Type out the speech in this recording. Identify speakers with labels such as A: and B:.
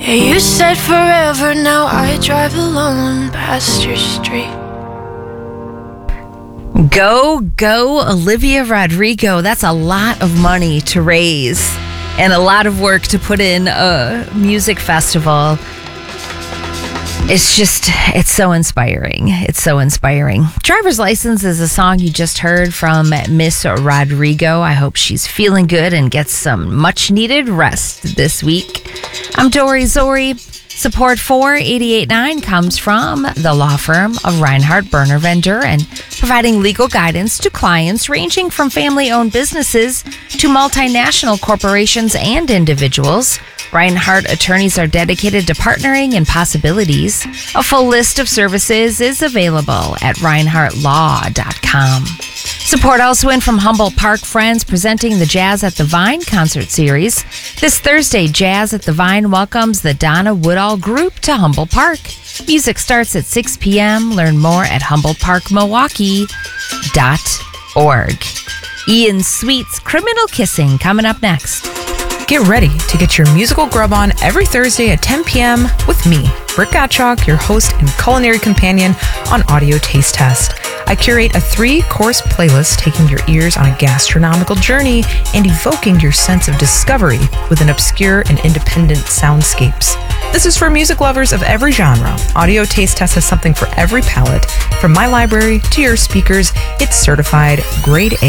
A: Yeah, you said forever, now I drive alone past your street.
B: Go, Olivia Rodrigo. That's a lot of money to raise and a lot of work to put in a music festival. It's so inspiring. It's so inspiring. Driver's License is a song you just heard from Miss Rodrigo. I hope she's feeling good and gets some much needed rest this week. I'm Dory Zori. Support for 88.9 comes from the law firm of Reinhardt, Berner, Van Duren, providing legal guidance to clients ranging from family-owned businesses to multinational corporations and individuals. Reinhardt attorneys are dedicated to partnering in possibilities. A full list of services is available at reinhardtlaw.com. Support also in from Humboldt Park Friends presenting the Jazz at the Vine concert series. This Thursday, Jazz at the Vine welcomes the Donna Woodall Group to Humboldt Park. Music starts at 6 p.m. Learn more at HumboldtParkMilwaukee.org. Ian Sweet's Criminal Kissing coming up next.
C: Get ready to get your musical grub on every Thursday at 10 p.m. with me, Britt Gottschalk, your host and culinary companion on Audio Taste Test. I curate a 3-course playlist taking your ears on a gastronomical journey and evoking your sense of discovery with an obscure and independent soundscapes. This is for music lovers of every genre. Audio Taste Test has something for every palate. From my library to your speakers, it's certified grade A